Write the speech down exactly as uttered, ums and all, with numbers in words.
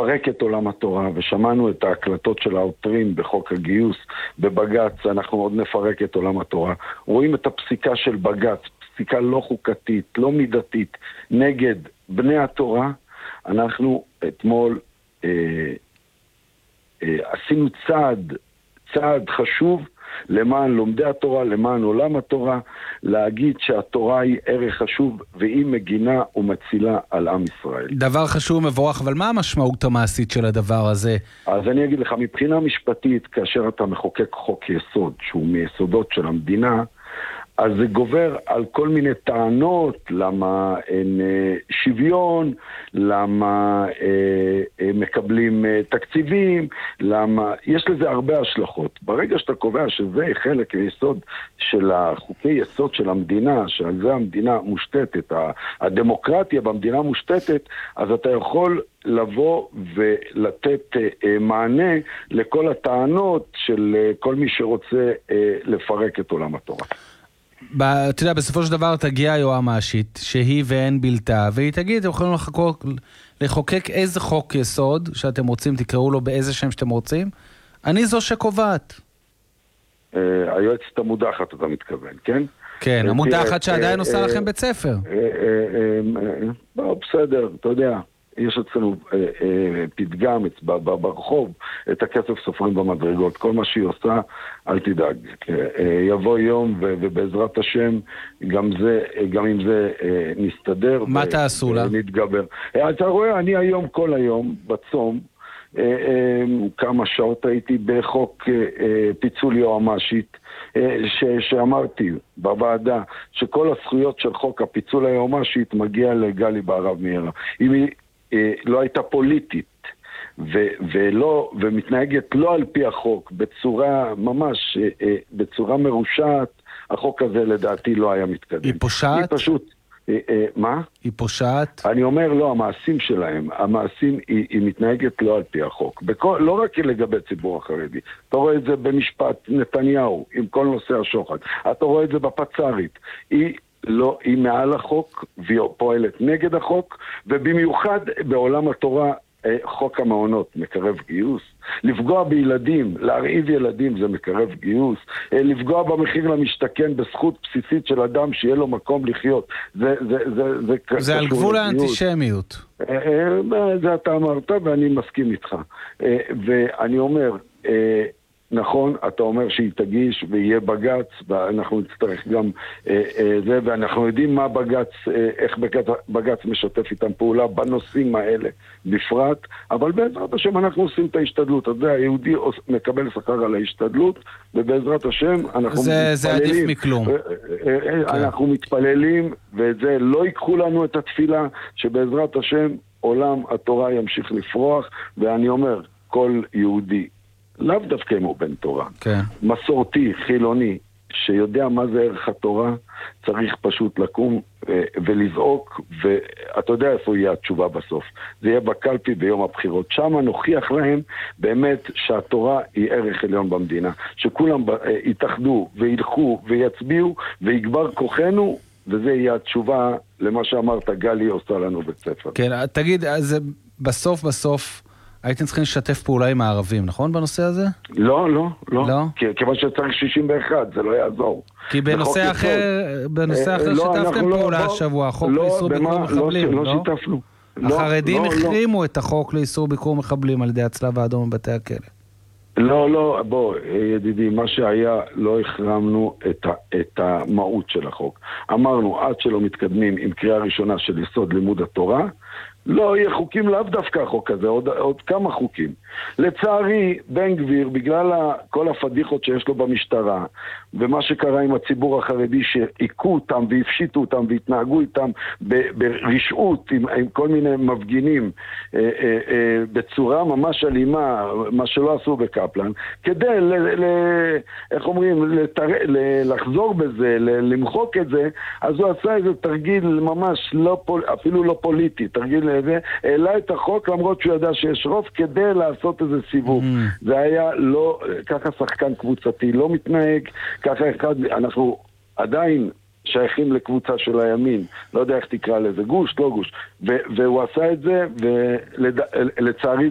לפרק את עולם התורה, ושמענו את ההקלטות של העותרים בחוק הגיוס בבגץ, אנחנו עוד נפרק את עולם התורה. רואים את הפסיקה של בגץ, פסיקה לא חוקתית, לא מידתית, נגד בני התורה. אנחנו אתמול אה, אה, עשינו צעד, צעד חשוב, למען לומדי התורה, למען עולם התורה, להגיד שהתורה היא ערך חשוב, והיא מגינה ומצילה על עם ישראל. דבר חשוב מבורך, אבל מה המשמעות המעשית של הדבר הזה? אז אני אגיד לך, מבחינה משפטית, כאשר אתה מחוקק חוק יסוד, שהוא מיסודות של המדינה, אז זה גובר על כל מיני טענות, למה אין אה, שוויון, למה אה, אה, מקבלים אה, תקציבים, למה... יש לזה הרבה השלכות. ברגע שאתה קובע שזה חלק מיסוד של החוקי יסוד של המדינה, שעל זה המדינה מושתתת, הדמוקרטיה במדינה מושתתת, אז אתה יכול לבוא ולתת אה, מענה לכל הטענות של אה, כל מי שרוצה אה, לפרק את עולם התורה. אתה יודע, בסופו של דבר תגיע היועמ"שית, שהיא ואין בלתה, והיא תגיד, אתם יכולים לחוקק, לחוקק איזה חוק יסוד שאתם רוצים, תקראו לו באיזה שם שאתם רוצים, אני זו שקובעת. היועצת המודחת, אתה מתכוון, כן? כן, המודחת שעדיין עושה לכם בית ספר. בסדר, אתה יודע. יש אצלנו אה, אה, פתגם ברחוב, את הכסף סופרים במדרגות. כל מה שהיא עושה, אל תדאג. אה, יבוא יום ו- ובעזרת השם, גם זה, גם עם זה אה, נסתדר. מה ו- תעשו לה? נתגבר. אה, אתה רואה, אני היום, כל היום, בצום, אה, אה, כמה שעות הייתי בחוק אה, אה, פיצול יועמ"שית, ש- שאמרתי בוועדה, שכל הזכויות של חוק הפיצול היועמ"שית מגיע לגלי בהרב מיארה. אם היא לא הייתה פוליטית ו- ולא, ומתנהגת לא על פי החוק, בצורה ממש, בצורה מרושעת, החוק הזה לדעתי לא היה מתקדם. היא פושעת? היא פשוט, מה? היא פושעת? אני אומר לא, המעשים שלהם, המעשים, היא, היא מתנהגת לא על פי החוק. בכל, לא רק לגבי ציבור החרדי. אתה רואה את זה במשפט נתניהו, עם כל נושא השוחד. אתה רואה את זה בפצ"רית. היא לא, היא מעל החוק, והיא פועלת נגד החוק, ובמיוחד בעולם התורה, חוק המעונות מקרב גיוס. לפגוע בילדים, להרעיב ילדים זה מקרב גיוס. לפגוע במחיר למשתכן בזכות בסיסית של אדם שיהיה לו מקום לחיות. זה, זה, זה, זה, זה על גבול האנטישמיות. זה אתה אמרת ואני מסכים איתך. ואני אומר, נכון, אתה אומר שהיא תגיש ויהיה בגץ, ואנחנו נצטרך גם אה, אה, זה, ואנחנו יודעים מה בגץ, אה, איך בגץ, בגץ משתף איתם פעולה בנושאים האלה בפרט, אבל בעזרת השם אנחנו עושים את ההשתדלות. אתה יודע, היהודי מקבל שכר על ההשתדלות, ובעזרת השם אנחנו זה, מתפללים. זה עדיף מכלום. אה, אה, אה, אנחנו מתפללים, ואת זה לא ייקחו לנו את התפילה, שבעזרת השם עולם התורה ימשיך לפרוח, ואני אומר, כל יהודי, לאו דווקא אם הוא בן תורה. כן. מסורתי, חילוני, שיודע מה זה ערך התורה, צריך פשוט לקום ו- ולזעוק, ואתה יודע איפה יהיה התשובה בסוף. זה יהיה בקלפי ביום הבחירות. שם נוכיח להם באמת שהתורה היא ערך עליון במדינה. שכולם יתאחדו וילכו ויצביעו ויגבר כוחנו, וזה יהיה התשובה למה שאמרת, גלי עושה לנו בית ספר. כן, תגיד, אז בסוף בסוף, הייתם צריכים לשתף פעולה עם הערבים, נכון, בנושא הזה? לא, לא, לא. לא? כיוון שצריך שישים ואחת, זה לא יעזור. כי בנושא אחר, בנושא אחר שיתפתם פעולה השבוע, החוק לאיסור ביקור מחבלים, לא? לא שיתפנו. החרדים החרימו את החוק לאיסור ביקור מחבלים על ידי הצלב האדום בבתי הכלא. לא, לא, בוא, ידידי, מה שהיה, לא החרמנו את, ה, את המהות של החוק. אמרנו, עד שלא מתקדמים עם קריאה ראשונה של יסוד לימוד התורה, לא יהיה חוקים, לאו דווקא החוק הזה, עוד, עוד כמה חוקים. לצערי, בן גביר, בגלל כל הפדיחות שיש לו במשטרה, ומה שקרה עם הציבור החרדי שעיקו אותם והפשיטו אותם והתנהגו איתם ברשעות עם, עם כל מיני מפגינים אה, אה, אה, בצורה ממש אלימה, מה שלא עשו בקפלן, כדי, ל, ל, איך אומרים, לתר, ל, לחזור בזה, ל, למחוק את זה, אז הוא עשה איזה תרגיל ממש לא, אפילו לא פוליטי, תרגיל לזה, העלה את החוק למרות שהוא ידע שיש רוב כדי לעשות איזה סיבוב. Mm. זה היה לא, ככה שחקן קבוצתי לא מתנהג, ככה אחד, אנחנו עדיין שייכים לקבוצה של הימין, לא יודע איך תקרא לזה, גוש, לא גוש, והוא עשה את זה, ולצערי